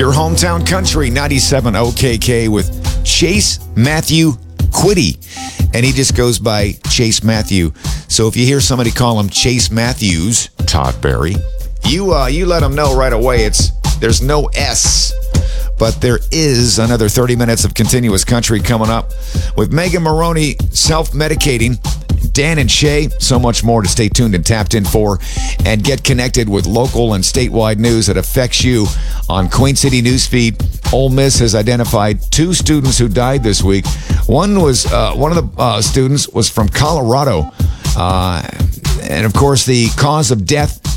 Your hometown country, 97 OKK with Chase Matthew Quiddy. And he just goes by Chase Matthew. So if you hear somebody call him Chase Matthews, Todd Berry, you let him know right away there's no S. But there is another 30 minutes of continuous country coming up with Megan Maroney self-medicating, Dan and Shay, so much more to stay tuned and tapped in for, and get connected with local and statewide news that affects you on Queen City Newsfeed. Ole Miss has identified 2 students who died this week. One of the students was from Colorado. And of course, the cause of death